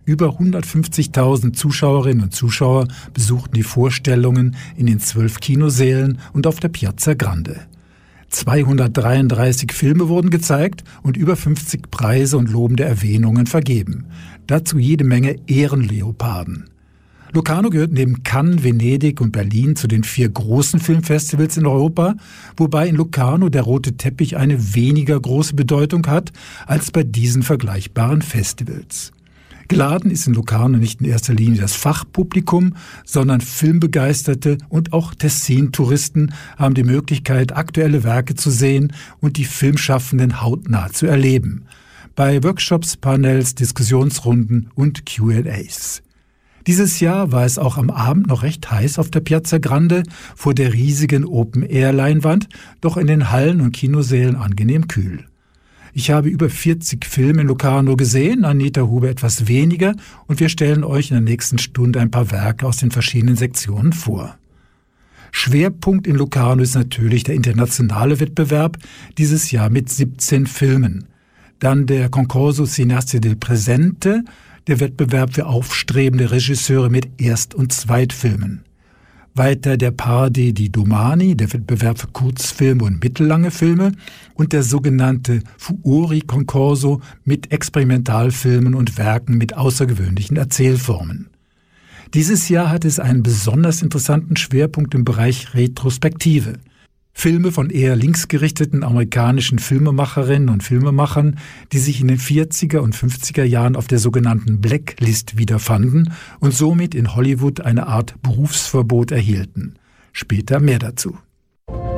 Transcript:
Über 150.000 Zuschauerinnen und Zuschauer besuchten die Vorstellungen in den 12 Kinosälen und auf der Piazza Grande. 233 Filme wurden gezeigt und über 50 Preise und lobende Erwähnungen vergeben. Dazu jede Menge Ehrenleoparden. Locarno gehört neben Cannes, Venedig und Berlin zu den 4 großen Filmfestivals in Europa, wobei in Locarno der rote Teppich eine weniger große Bedeutung hat als bei diesen vergleichbaren Festivals. Geladen ist in Locarno nicht in erster Linie das Fachpublikum, sondern Filmbegeisterte und auch Tessin-Touristen haben die Möglichkeit, aktuelle Werke zu sehen und die Filmschaffenden hautnah zu erleben. Bei Workshops, Panels, Diskussionsrunden und Q&As. Dieses Jahr war es auch am Abend noch recht heiß auf der Piazza Grande vor der riesigen Open-Air-Leinwand, doch in den Hallen und Kinosälen angenehm kühl. Ich habe über 40 Filme in Locarno gesehen, Anita Huber etwas weniger, und wir stellen euch in der nächsten Stunde ein paar Werke aus den verschiedenen Sektionen vor. Schwerpunkt in Locarno ist natürlich der internationale Wettbewerb, dieses Jahr mit 17 Filmen. Dann der Concorso Cineasti del Presente, der Wettbewerb für aufstrebende Regisseure mit Erst- und Zweitfilmen. Weiter der Pardi di Domani, der Wettbewerb für Kurzfilme und mittellange Filme, und der sogenannte Fuori Concorso mit Experimentalfilmen und Werken mit außergewöhnlichen Erzählformen. Dieses Jahr hat es einen besonders interessanten Schwerpunkt im Bereich Retrospektive. Filme von eher linksgerichteten amerikanischen Filmemacherinnen und Filmemachern, die sich in den 40er und 50er Jahren auf der sogenannten Blacklist wiederfanden und somit in Hollywood eine Art Berufsverbot erhielten. Später mehr dazu.